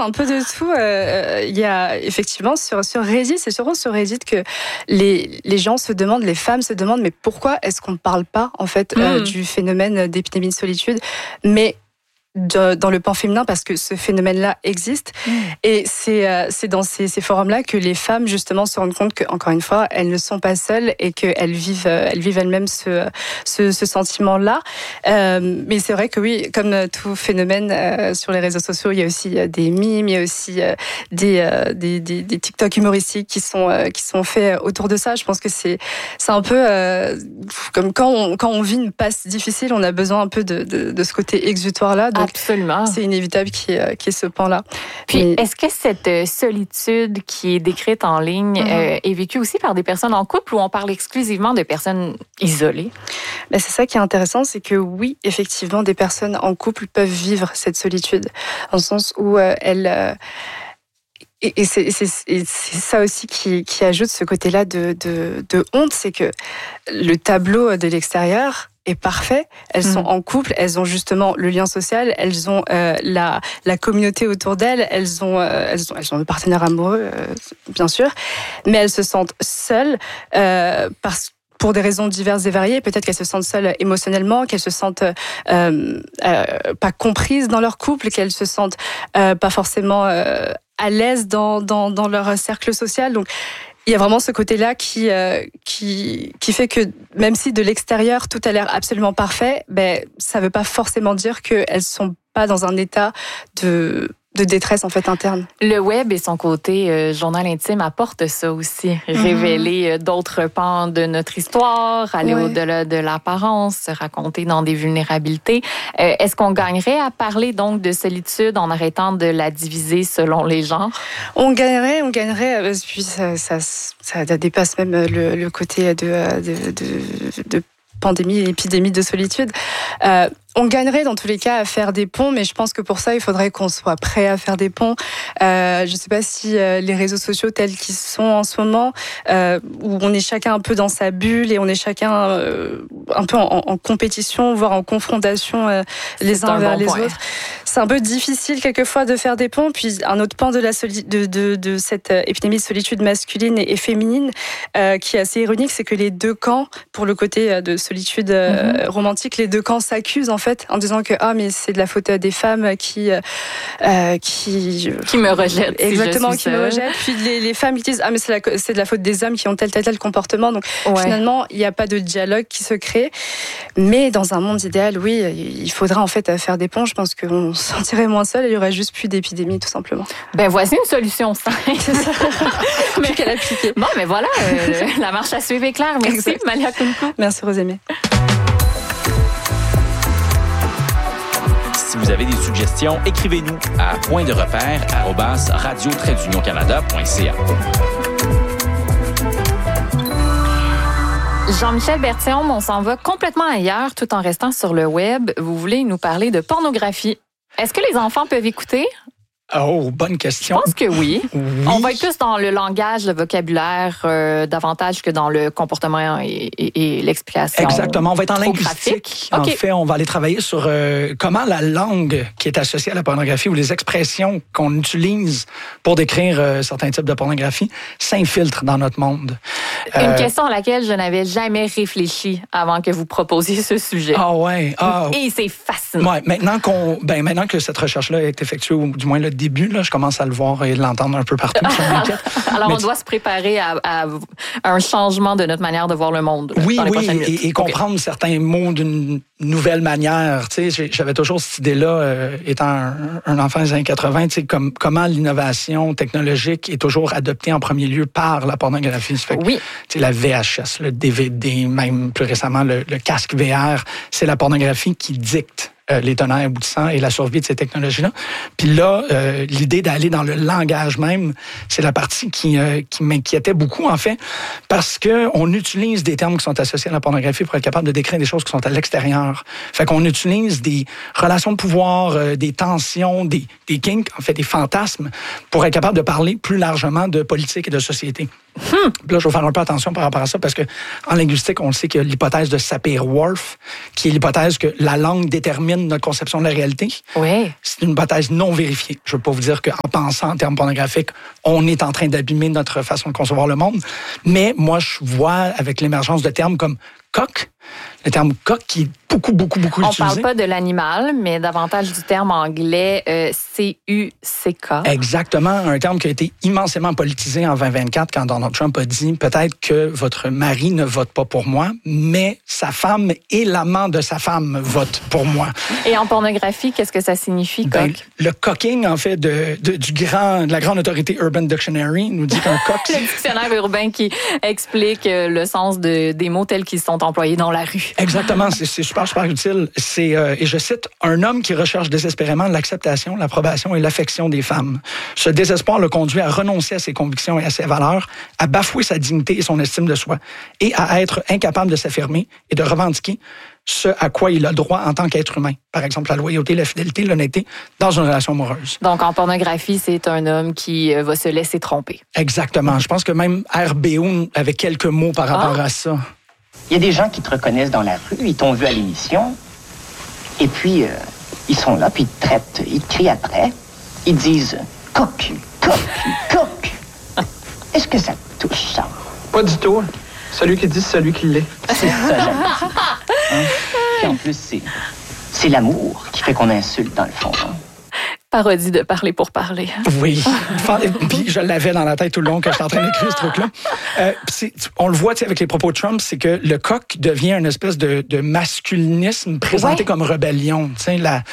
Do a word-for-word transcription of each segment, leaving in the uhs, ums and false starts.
un peu de tout. Il euh, y a effectivement sur, sur Reddit, c'est surtout sur Reddit que les, les gens se demandent, les femmes se demandent, mais pourquoi est-ce qu'on ne parle pas en fait, mmh. euh, du phénomène d'épidémie de solitude, mais de, dans le pan féminin, parce que ce phénomène-là existe. Mmh. Et c'est, euh, c'est dans ces, ces forums-là que les femmes, justement, se rendent compte que, encore une fois, elles ne sont pas seules et qu'elles vivent, euh, elles vivent elles-mêmes ce, ce, ce sentiment-là. Euh, mais c'est vrai que oui, comme tout phénomène euh, sur les réseaux sociaux, il y a aussi euh, des mimes, il y a aussi euh, des, euh, des, des, des TikTok humoristiques qui sont, euh, qui sont faits autour de ça. Je pense que c'est, c'est un peu euh, comme quand on, quand on vit une passe difficile, on a besoin un peu de, de, de ce côté exutoire-là. Donc, absolument. C'est inévitable qu'il y ait, qu'il y ait ce pan-là. Puis, Mais... est-ce que cette solitude qui est décrite en ligne mm-hmm. euh, est vécue aussi par des personnes en couple ou on parle exclusivement de personnes isolées? Ben, c'est ça qui est intéressant, c'est que oui, effectivement, des personnes en couple peuvent vivre cette solitude, dans le sens où euh, elles... Euh, Et, et, c'est, c'est, et c'est ça aussi qui, qui ajoute ce côté-là de, de, de honte, c'est que le tableau de l'extérieur est parfait. Elles mmh. sont en couple, elles ont justement le lien social, elles ont euh, la, la communauté autour d'elles, elles ont, euh, elles ont, elles ont le partenaire amoureux, euh, bien sûr, mais elles se sentent seules euh, parce que pour des raisons diverses et variées, peut-être qu'elles se sentent seules émotionnellement, qu'elles se sentent euh, euh, pas comprises dans leur couple, qu'elles se sentent euh, pas forcément euh, à l'aise dans, dans, dans leur cercle social. Donc, il y a vraiment ce côté-là qui, euh, qui, qui fait que même si de l'extérieur tout a l'air absolument parfait, ben, ça ne veut pas forcément dire qu'elles ne sont pas dans un état de... de détresse en fait interne. Le web et son côté euh, journal intime apporte ça aussi, mm-hmm. révéler euh, d'autres pans de notre histoire, aller ouais. au-delà de l'apparence, se raconter dans des vulnérabilités. Euh, est-ce qu'on gagnerait à parler donc de solitude en arrêtant de la diviser selon les genres? On gagnerait, on gagnerait, puis ça, ça, ça dépasse même le, le côté de, de, de, de pandémie et épidémie de solitude. Euh, On gagnerait dans tous les cas à faire des ponts, mais je pense que pour ça, il faudrait qu'on soit prêt à faire des ponts. Euh, je ne sais pas si euh, les réseaux sociaux tels qu'ils sont en ce moment, euh, où on est chacun un peu dans sa bulle et on est chacun euh, un peu en, en compétition, voire en confrontation euh, les uns vers bon les point. autres. C'est un peu difficile quelquefois de faire des ponts. Puis un autre pan de, la soli- de, de, de cette épidémie de solitude masculine et, et féminine euh, qui est assez ironique, c'est que les deux camps, pour le côté de solitude euh, mm-hmm. romantique, les deux camps s'accusent en fait, en disant que ah mais c'est de la faute des femmes qui euh, qui qui me rejettent, exactement si qui me rejettent. Puis les, les femmes ils disent ah mais c'est, la, c'est de la faute des hommes qui ont tel tel tel comportement. Donc ouais. finalement il n'y a pas de dialogue qui se crée. Mais dans un monde idéal, oui, il faudra en fait faire des ponts. Je pense qu'on se sentirait moins seul et il y aurait juste plus d'épidémie tout simplement. Ben voici une solution simple. mais plus qu'à l'appliquer. Bon mais voilà, euh, la marche à suivre est claire. Merci exact. Malia Kounkou. Merci Rosémie. Si vous avez des suggestions, écrivez-nous à point de repère arobase radio trait d'union canada point c a. Jean-Michel Berthiaume, on s'en va complètement ailleurs tout en restant sur le web. Vous voulez nous parler de pornographie. Est-ce que les enfants peuvent écouter? Oh, bonne question. Je pense que oui. oui. On va être plus dans le langage, le vocabulaire, euh, davantage que dans le comportement et, et, et l'explication. Exactement. On va être en linguistique. En okay. fait, on va aller travailler sur euh, comment la langue qui est associée à la pornographie ou les expressions qu'on utilise pour décrire euh, certains types de pornographie s'infiltrent dans notre monde. Une euh... question à laquelle je n'avais jamais réfléchi avant que vous proposiez ce sujet. Ah ouais. Ah. Et c'est fascinant. Ouais. Maintenant qu'on, ben maintenant que cette recherche-là est effectuée, ou du moins le début, là, je commence à le voir et l'entendre un peu partout. Alors, mais on doit se préparer à, à un changement de notre manière de voir le monde. Oui, dans les oui, prochaines et, et comprendre okay. certains mots d'une nouvelle manière. Tu sais, j'avais toujours cette idée-là, euh, étant un, un enfant des années quatre-vingts, tu sais, comme, comment l'innovation technologique est toujours adoptée en premier lieu par la pornographie. Ça fait que, oui. Tu sais, la V H S, le D V D, même plus récemment le, le casque V R, c'est la pornographie qui dicte Euh, les tenants aboutissants et la survie de ces technologies-là. Puis là, euh, l'idée d'aller dans le langage même, c'est la partie qui, euh, qui m'inquiétait beaucoup, en fait, parce que on utilise des termes qui sont associés à la pornographie pour être capable de décrire des choses qui sont à l'extérieur. Fait qu'on utilise des relations de pouvoir, euh, des tensions, des, des kinks, en fait, des fantasmes, pour être capable de parler plus largement de politique et de société. Hmm. Puis là, je vais faire un peu attention par rapport à ça, parce que en linguistique, on le sait qu'il y a l'hypothèse de Sapir-Whorf, qui est l'hypothèse que la langue détermine domine notre conception de la réalité. Oui. C'est une hypothèse non vérifiée. Je ne veux pas vous dire qu'en pensant en termes pornographiques, on est en train d'abîmer notre façon de concevoir le monde. Mais moi, je vois avec l'émergence de termes comme coq, le terme coq qui est beaucoup, beaucoup, beaucoup On utilisé. On parle pas de l'animal, mais davantage du terme anglais euh, C U C K. Exactement, un terme qui a été immensément politisé en vingt vingt-quatre quand Donald Trump a dit « Peut-être que votre mari ne vote pas pour moi, mais sa femme et l'amant de sa femme votent pour moi. » Et en pornographie, qu'est-ce que ça signifie, coq? Ben, le cocking, en fait, de, de, du grand, de la grande autorité Urban Dictionary nous dit qu'un coq... Le dictionnaire urbain qui explique le sens de, des mots tels qu'ils sont employés dans la rue. Exactement, c'est, c'est super, super utile. C'est, euh, et je cite, « Un homme qui recherche désespérément l'acceptation, l'approbation et l'affection des femmes. Ce désespoir le conduit à renoncer à ses convictions et à ses valeurs, à bafouer sa dignité et son estime de soi, et à être incapable de s'affirmer et de revendiquer ce à quoi il a droit en tant qu'être humain. Par exemple, la loyauté, la fidélité, l'honnêteté dans une relation amoureuse. » Donc, en pornographie, c'est un homme qui va se laisser tromper. Exactement. Je pense que même R B O avait quelques mots par rapport ah. à ça. Il y a des gens qui te reconnaissent dans la rue, ils t'ont vu à l'émission, et puis euh, ils sont là, puis ils te traitent, ils te crient après, ils disent « cocu, cocu, cocu ». Est-ce que ça te touche, ça? Pas du tout. Celui qui dit, c'est celui qui l'est. C'est ça, j'aime ça. Hein? Puis en plus, c'est, c'est l'amour qui fait qu'on insulte, dans le fond. Hein? Parodie de parler pour parler. Oui. Puis je l'avais dans la tête tout le long quand j'étais en train d'écrire ce truc-là. Euh, c'est, on le voit avec les propos de Trump, c'est que le coq devient une espèce de, de masculinisme présenté ouais. comme rébellion. La,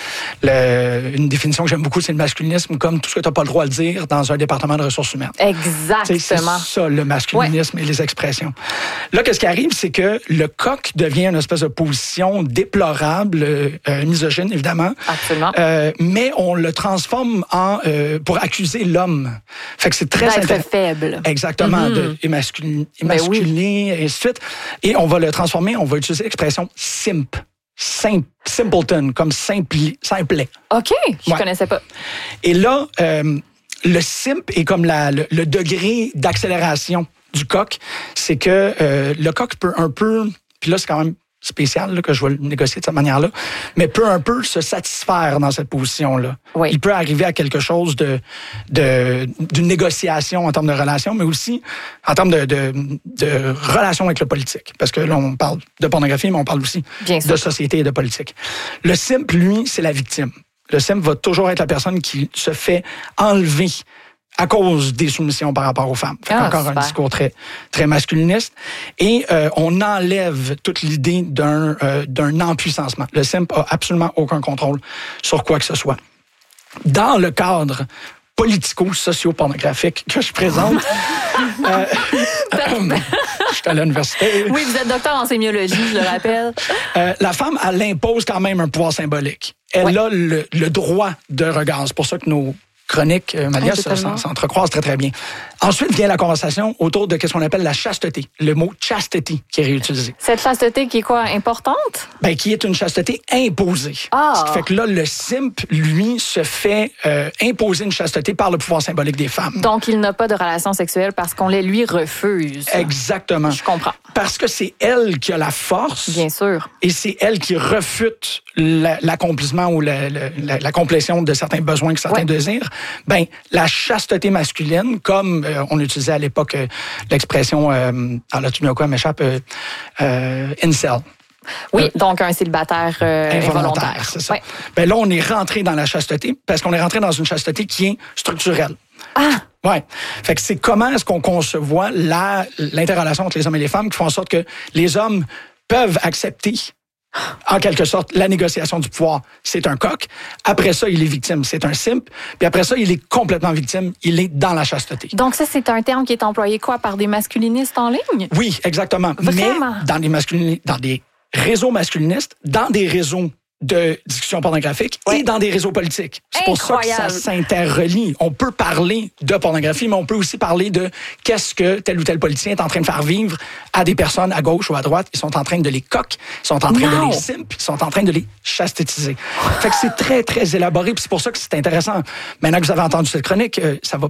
la, une définition que j'aime beaucoup, c'est le masculinisme comme tout ce que tu n'as pas le droit de dire dans un département de ressources humaines. Exactement. T'sais, c'est ça, le masculinisme ouais. et les expressions. Là, qu'est-ce qui arrive, c'est que le coq devient une espèce de position déplorable, euh, misogyne, évidemment. Absolument. Euh, mais on le transforme en euh, pour accuser l'homme. Fait que c'est très d'être intér... faible. Exactement, mm-hmm. de émasculiner, émasculiner ben oui. et ainsi de suite. Et on va le transformer, on va utiliser l'expression simp. Simp, simpleton, comme simpli, simplet. OK, je ne ouais. connaissais pas. Et là, euh, le simp est comme la, le, le degré d'accélération du coq. C'est que euh, le coq peut un peu, puis là c'est quand même spécial là, que je vais le négocier de cette manière-là, mais peut un peu se satisfaire dans cette position-là. Oui. Il peut arriver à quelque chose de, de d'une négociation en termes de relation, mais aussi en termes de, de, de relation avec le politique. Parce que là, on parle de pornographie, mais on parle aussi Bien de sûr. société et de politique. Le simp, lui, c'est la victime. Le simp va toujours être la personne qui se fait enlever à cause des soumissions par rapport aux femmes. Fait ah, encore super. un discours très, très masculiniste. Et euh, on enlève toute l'idée d'un, euh, d'un empuissancement. Le simp a absolument aucun contrôle sur quoi que ce soit. Dans le cadre politico-socio-pornographique que je présente, euh, je suis allé à l'université. Oui, vous êtes docteur en sémiologie, je le rappelle. Euh, la femme, elle impose quand même un pouvoir symbolique. Elle oui. a le, le droit de regard. C'est pour ça que nos chronique, euh, Malia, ah, ça s'entrecroise très, très bien. Ensuite vient la conversation autour de ce qu'on appelle la chasteté, le mot chastity qui est réutilisé. Cette chasteté qui est quoi, importante? Ben, qui est une chasteté imposée. Ah. Ce qui fait que là, le simp, lui, se fait euh, imposer une chasteté par le pouvoir symbolique des femmes. Donc, il n'a pas de relation sexuelle parce qu'on les lui refuse. Exactement. Je comprends. Parce que c'est elle qui a la force. Bien sûr. Et c'est elle qui refute la, l'accomplissement ou la, la, la, la complétion de certains besoins que certains ouais. désirent. Ben, la chasteté masculine, comme euh, on utilisait à l'époque euh, l'expression, euh, alors là, tu me dis quoi, m'échappe, euh, euh, incel. Oui, euh, donc un célibataire euh, involontaire. involontaire. C'est ça. Ouais. Ben là, on est rentré dans la chasteté parce qu'on est rentré dans une chasteté qui est structurelle. Ah! Ouais. Fait que c'est comment est-ce qu'on concevoit la, l'interrelation entre les hommes et les femmes qui font en sorte que les hommes peuvent accepter en quelque sorte, la négociation du pouvoir, c'est un coq. Après ça, il est victime, c'est un simp. Puis après ça, il est complètement victime, il est dans la chasteté. Donc ça, c'est un terme qui est employé quoi, par des masculinistes en ligne? Oui, exactement. Vraiment? Mais dans des, masculini- dans des réseaux masculinistes, dans des réseaux de discussion pornographique ouais. et dans des réseaux politiques. C'est Incroyable. pour ça que ça s'interrelie. On peut parler de pornographie, mais on peut aussi parler de qu'est-ce que tel ou tel politicien est en train de faire vivre à des personnes à gauche ou à droite. Ils sont en train de les coq, ils sont en train non. de les simp, ils sont en train de les chastétiser. Fait que c'est très, très élaboré, puis c'est pour ça que c'est intéressant. Maintenant que vous avez entendu cette chronique, ça va peut-être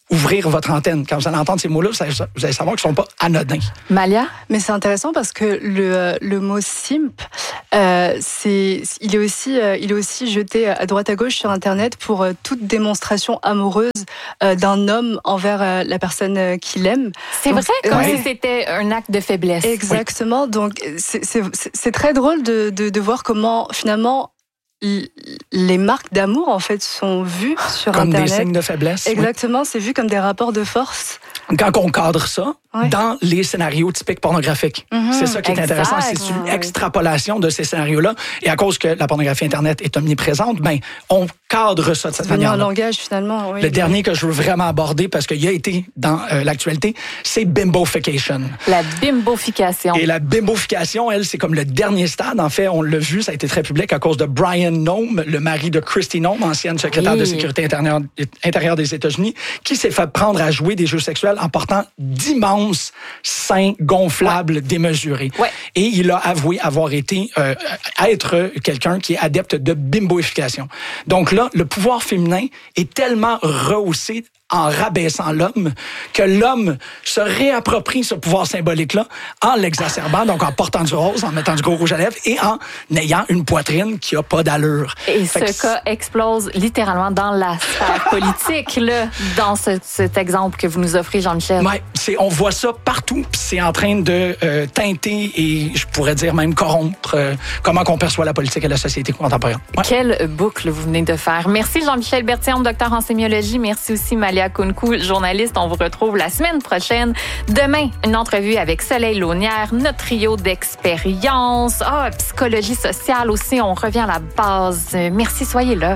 ouvrir votre antenne. Quand vous allez entendre ces mots-là, vous allez, vous allez savoir qu'ils ne sont pas anodins. Malia? Mais c'est intéressant parce que le, le mot simp, euh, c'est, il, est aussi, euh, il est aussi jeté à droite à gauche sur Internet pour euh, toute démonstration amoureuse euh, d'un homme envers euh, la personne euh, qu'il aime. C'est Donc, vrai, comme ouais. si c'était un acte de faiblesse. Exactement. Oui. Donc, c'est, c'est, c'est très drôle de, de, de voir comment, finalement, les marques d'amour, en fait, sont vues sur comme Internet. Comme des signes de faiblesse. Exactement, oui. C'est vu comme des rapports de force. Quand on cadre ça, ouais. dans les scénarios typiques pornographiques. Mm-hmm, c'est ça qui est exact. Intéressant, c'est une extrapolation de ces scénarios-là. Et à cause que la pornographie Internet est omniprésente, ben, on cadre ça de cette manière-là. C'est un langage, finalement. Oui. Le dernier que je veux vraiment aborder, parce qu'il a été dans euh, l'actualité, c'est bimbofication. La bimbofication. Et la bimbofication, elle, c'est comme le dernier stade. En fait, on l'a vu, ça a été très public à cause de Brian Noem, le mari de Kristi Noem, ancienne secrétaire oui. de sécurité intérieure, intérieure des États-Unis, qui s'est fait prendre à jouer des jeux sexuels en portant d'immenses seins gonflables ouais. démesurés. Ouais. Et il a avoué avoir été euh, être quelqu'un qui est adepte de bimboification. Donc là, le pouvoir féminin est tellement rehaussé en rabaissant l'homme, que l'homme se réapproprie ce pouvoir symbolique-là en l'exacerbant, donc en portant du rose, en mettant du gros rouge à lèvres et en ayant une poitrine qui n'a pas d'allure. Et fait ce cas explose littéralement dans la sphère politique, là, dans ce, cet exemple que vous nous offrez, Jean-Michel. Oui, c'est, on voit ça partout, puis c'est en train de euh, teinter et, je pourrais dire même, corrompre euh, comment qu'on perçoit la politique et la société contemporaine. Ouais. Quelle boucle vous venez de faire. Merci Jean-Michel Berthiaume, docteur en sémiologie. Merci aussi Malia Kounkou, journaliste. On vous retrouve la semaine prochaine. Demain, une entrevue avec Soleil Launière, notre trio d'expérience. Ah, psychologie sociale aussi, on revient à la base. Merci, soyez là.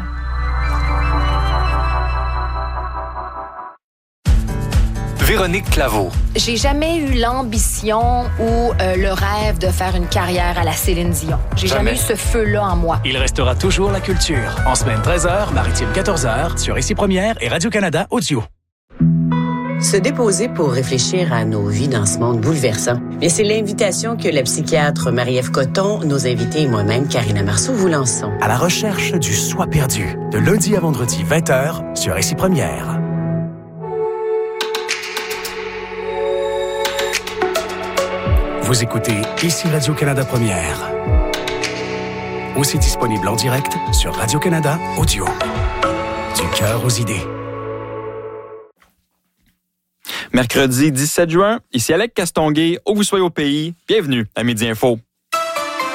Véronique Claveau. J'ai jamais eu l'ambition ou euh, le rêve de faire une carrière à la Céline Dion. J'ai jamais, jamais eu ce feu-là en moi. Il restera toujours la culture. En semaine treize heures, Maritime quatorze heures, sur Ici Première et Radio-Canada Audio. Se déposer pour réfléchir à nos vies dans ce monde bouleversant. Mais c'est l'invitation que la psychiatre Marie-Ève Coton, nos invités et moi-même, Karina Marceau, vous lançons. À la recherche du soi perdu, de lundi à vendredi, vingt heures, sur Ici Première. Vous écoutez Ici Radio-Canada Première. Aussi disponible en direct sur Radio-Canada Audio. Du cœur aux idées. Mercredi dix-sept juin, ici Alec Castonguay, où vous soyez au pays, bienvenue à Midi Info.